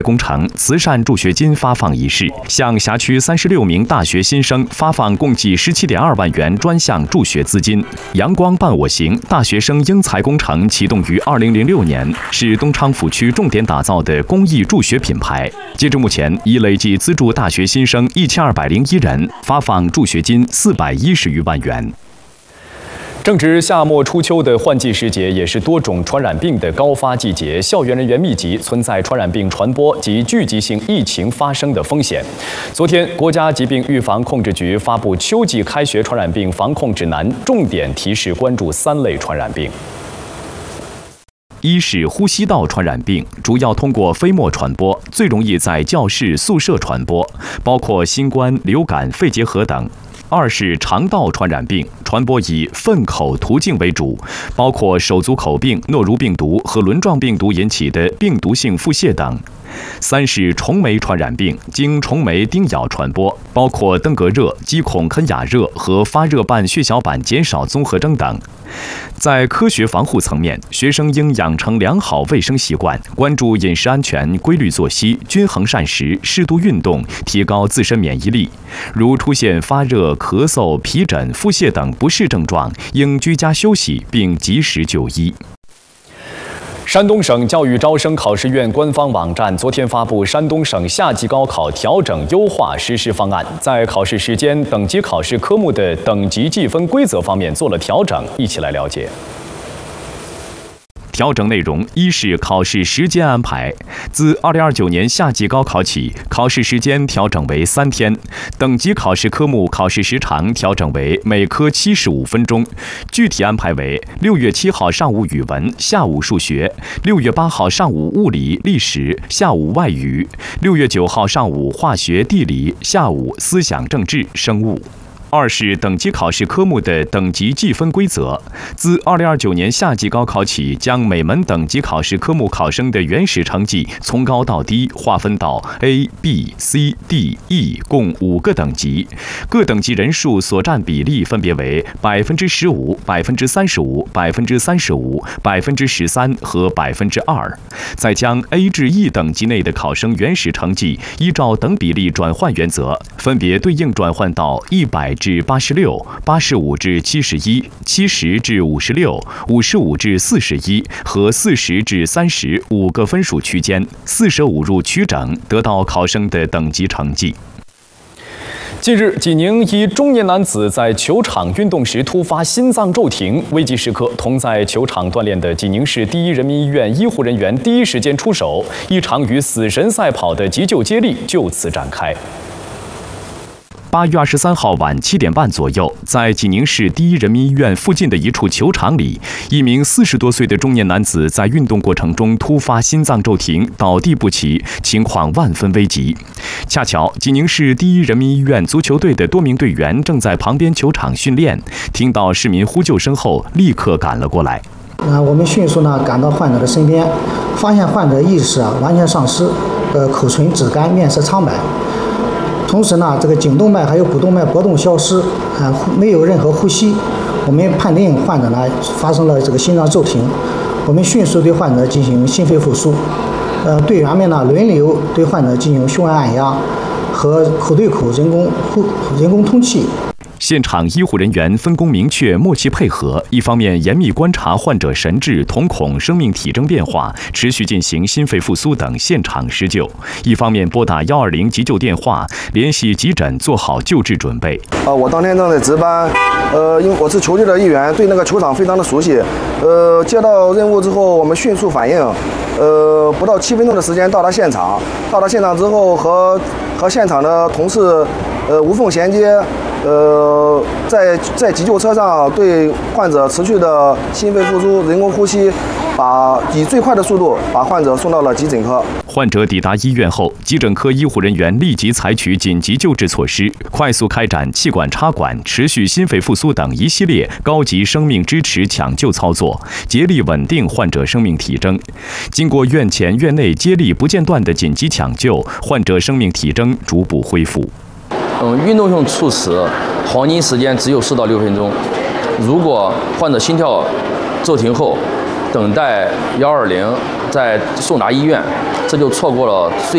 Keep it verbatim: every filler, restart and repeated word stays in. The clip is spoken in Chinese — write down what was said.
工程慈善助学金发放仪式，向辖区三十六名大学新生发放共计十七点二万元专项助学资金。阳光伴我行大学生英才工程启动于二零零六年，是东昌府区重点打造的公益助学品牌。截至目前，已累计资助大学新生一千二百零一人，发放助学金四百一十余万元。 正值夏末初秋的换季时节，也是多种传染病的高发季节，校园人员密集，存在传染病传播及聚集性疫情发生的风险。昨天，国家疾病预防控制局发布秋季开学传染病防控指南，重点提示关注三类传染病。 一是呼吸道传染病，主要通过飞沫传播，最容易在教室、宿舍传播，包括新冠、流感、肺结核等。 二是肠道传染病，传播以粪口途径为主，包括手足口病、诺如病毒和轮状病毒引起的病毒性腹泻等。 三是虫媒传染病，经虫媒叮咬传播，包括登革热、鸡孔肯雅热和发热伴血小板减少综合征等。在科学防护层面，学生应养成良好卫生习惯，关注饮食安全、规律作息、均衡膳食、适度运动，提高自身免疫力。如出现发热、咳嗽、皮疹、腹泻等不适症状，应居家休息并及时就医。 山东省教育招生考试院官方网站昨天发布山东省夏季高考调整优化实施方案，在考试时间、等级考试科目的等级计分规则方面做了调整，一起来了解。 调整内容：一是考试时间安排，自二零二九年夏季高考起，考试时间调整为三天；等级考试科目考试时长调整为每科七十五分钟。具体安排为：六月七号上午语文，下午数学；六月八号上午物理、历史，下午外语；六月九号上午化学、地理，下午思想政治、生物。 二是等级考试科目的等级计分规则，自二零二九年夏季高考起，将每门等级考试科目考生的原始成绩从高到低划分到 A、B、C、D、E 共五个等级，各等级人数所占比例分别为百分之十五、百分之三十五、百分之三十五、百分之十三和百分之二。再将 A 至 E 等级内的考生原始成绩依照等比例转换原则，分别对应转换到一百 至八十六、八十五至七十一、七十至五十六、五十五至四十一和四十至三十五个分数区间，四舍五入取整，得到考生的等级成绩。 近日，济宁一中年男子在球场运动时突发心脏骤停，危急时刻，同在球场锻炼的济宁市第一人民医院医护人员第一时间出手，一场与死神赛跑的急救接力就此展开。 八月二十三号晚七点半左右，在济宁市第一人民医院附近的一处球场里，一名四十多岁的中年男子在运动过程中突发心脏骤停，倒地不起，情况万分危急。恰巧济宁市第一人民医院足球队的多名队员正在旁边球场训练，听到市民呼救声后，立刻赶了过来。 呃，我们迅速呢赶到患者的身边，发现患者意识啊完全丧失，呃，口唇紫干，面色苍白。 同时呢，这个颈动脉还有股动脉搏动消失，啊，没有任何呼吸。我们判定患者呢发生了这个心脏骤停，我们迅速对患者进行心肺复苏。呃，队员们呢轮流对患者进行胸外按压和口对口人工呼人工通气。 现场医护人员分工明确、默契配合，一方面严密观察患者神志、瞳孔、生命体征变化，持续进行心肺复苏等现场施救；一方面拨打幺二零急救电话，联系急诊，做好救治准备。 呃，我当天正在值班，呃，因为我是球队的一员，对那个球场非常的熟悉。呃，接到任务之后，我们迅速反应，呃，不到七分钟的时间到达现场。到达现场之后，和和现场的同事，呃，无缝衔接。 呃，在在急救车上对患者持续的心肺复苏、人工呼吸，把以最快的速度把患者送到了急诊科。 患者抵达医院后，急诊科医护人员立即采取紧急救治措施，快速开展气管插管、持续心肺复苏等一系列高级生命支持抢救操作，竭力稳定患者生命体征。经过院前院内接力不间断的紧急抢救，患者生命体征逐步恢复。 嗯，运动性猝死黄金时间只有四到六分钟。如果患者心跳骤停后，等待幺二零再送达医院，这就错过了最